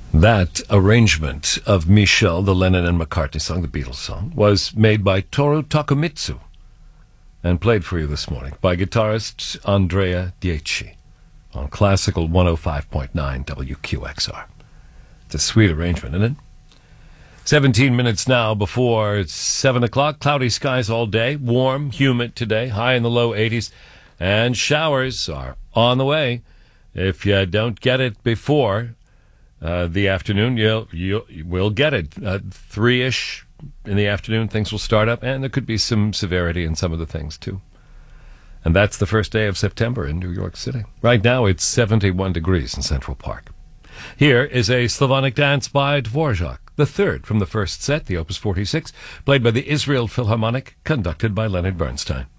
That arrangement of Michel, the Lennon and McCartney song, the Beatles song, was made by Toru Takemitsu and played for you this morning by guitarist Andrea Dieci on Classical 105.9 WQXR. It's a sweet arrangement, isn't it? 17 minutes now before 7 o'clock. Cloudy skies all day. Warm, humid today. High in the low 80s. And showers are on the way. If you don't get it before the afternoon, you will get it. 3-ish in the afternoon, things will start up. And there could be some severity in some of the things, too. And that's the first day of September in New York City. Right now, it's 71 degrees in Central Park. Here is a Slavonic dance by Dvorak, the third from the first set, the Opus 46, played by the Israel Philharmonic, conducted by Leonard Bernstein.